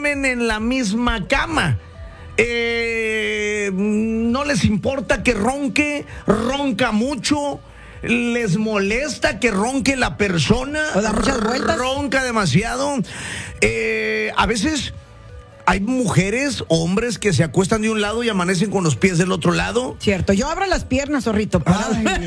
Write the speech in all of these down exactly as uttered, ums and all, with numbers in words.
duermen en la misma cama. Eh, no les importa que ronque, ronca mucho. Les molesta que ronque la persona. O da muchas vueltas. Ronca demasiado. Eh, a veces hay mujeres, hombres que se acuestan de un lado y amanecen con los pies del otro lado. Cierto, yo abro las piernas, zorrito. Para...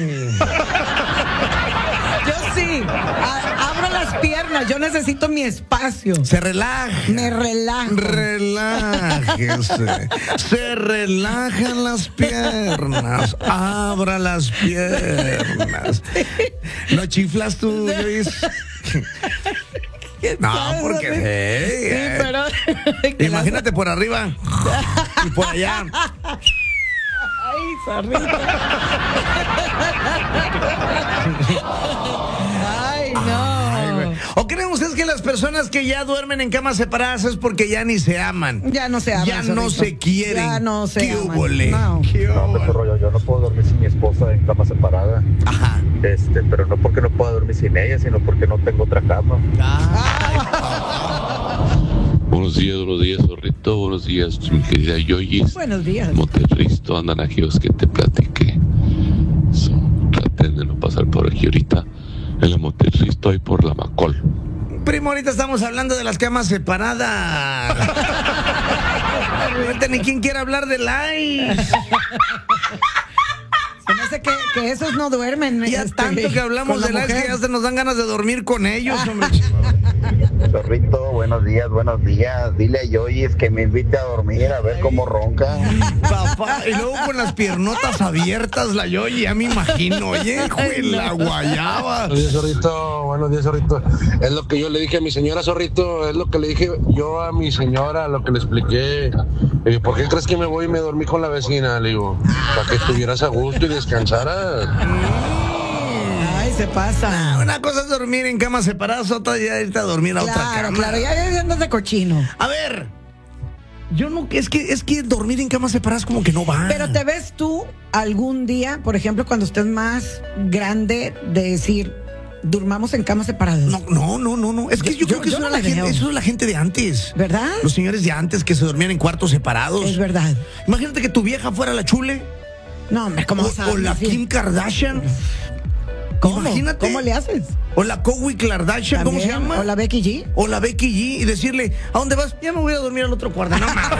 Yo sí, a- abro las piernas, yo necesito mi espacio. Se relaja. Me relajo. Relájese. Se relajan las piernas. Abra las piernas. ¿No chiflas tú, Luis? No, porque... Sí, hey, eh. pero... que Imagínate las- por arriba y por allá. Ay, zorrito. Ay, no. ¿O creen ustedes que las personas que ya duermen en camas separadas es porque ya ni se aman? Ya no se aman, Ya no zorrito. se quieren. Ya no se ¿Qué aman. húbole? No. ¿Qué No, hombre, húbole? qué rollo. Yo no puedo dormir sin mi esposa en cama separada. Ajá. Este, pero no porque no pueda dormir sin ella, sino porque no tengo otra cama. Buenos días, buenos días, zorrito. Buenos días, mi querida Yoyis. Buenos días. Monterristo, andan aquí los que te platiqué. So, traten de no pasar por aquí ahorita. En la Monterristo y por la Macol. Primo, ahorita estamos hablando de las camas separadas. Ahorita ni quien quiera hablar de likes. Se me hace que, que esos no duermen. Ya este, tanto que hablamos con la de likes que mujer. ya se nos dan ganas de dormir con ellos, hombre. Zorrito, buenos días, buenos días. Dile a Yoyis que me invite a dormir a ver cómo ronca. Papá, y luego con las piernotas abiertas, la yo ya me imagino, oye, hijo de la guayaba. Buenos días, Zorrito. Buenos días, Zorrito. Es lo que yo le dije a mi señora, Zorrito. Es lo que le dije yo a mi señora, lo que le expliqué. Le dije, ¿por qué crees que me voy y me dormí con la vecina? Le digo, para que estuvieras a gusto y descansaras. Ay, se pasa. Una cosa es dormir en camas separadas, otra ya irte a dormir a otra Claro, cama. claro, ya, ya andas de cochino. A ver, yo no, es que, es que dormir en camas separadas como que no va. Pero te ves tú algún día, por ejemplo, cuando estés más grande, de decir, durmamos en camas separadas. No, no, no, no, no. Es que yo, Yo- creo que yo eso, no era la le gente, veo. eso es la gente de antes. ¿Verdad? Los señores de antes que se dormían en cuartos separados. Es verdad. Imagínate que tu vieja fuera la Chule No, hombre, ¿cómo o, vas a o la decir? Kim Kardashian. ¿Cómo? Imagínate. ¿Cómo le haces? O la Khloe Kardashian, ¿cómo se También, llama? o la Becky G. O la Becky G y decirle, ¿a dónde vas? Ya me voy a dormir al otro cuarto. No mames.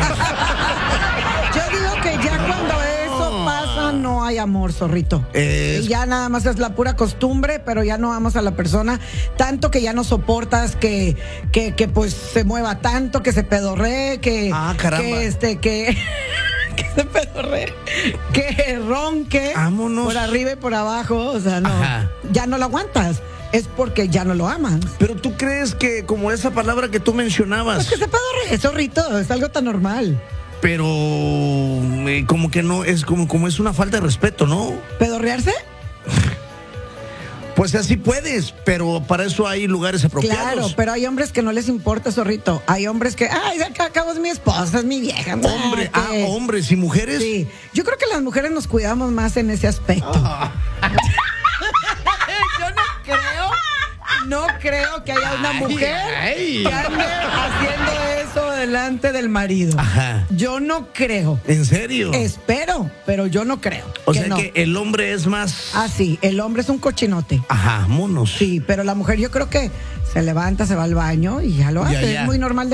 Yo digo que ya cuando eso pasa no hay amor, zorrito. Es- Y ya nada más es la pura costumbre, pero ya no amas a la persona tanto que ya no soportas que, que, que pues se mueva tanto, que se pedorree, que, Ah, caramba. que este, que, que se pedorree, que ronque Vámonos. por arriba y por abajo, o sea, no, Ajá. ya no lo aguantas. Es porque ya no lo amas. Pero tú crees que como esa palabra que tú mencionabas, Pues que se pedorree, zorrito, es algo tan normal. pero eh, como que no, es como, como es una falta de respeto, ¿no? ¿Pedorrearse? Pues así puedes, pero para eso hay lugares apropiados. Claro, pero hay hombres que no les importa, zorrito. Hay hombres que, ay, acá acabo es mi esposa, es mi vieja. Hombre, ah, ah, que- hombres y mujeres. Sí, yo creo que las mujeres nos cuidamos más en ese aspecto. Ah. Yo no creo, no creo que haya una Ay, mujer ay. que ande haciendo eso delante del marido. Ajá. Yo no creo. ¿En serio? Espero, pero yo no creo. o que sea no. que el hombre es más... Ah, sí, el hombre es un cochinote. Ajá, monos. Sí, pero la mujer yo creo que se levanta, se va al baño y ya lo Ya, hace. ya. Es muy normal.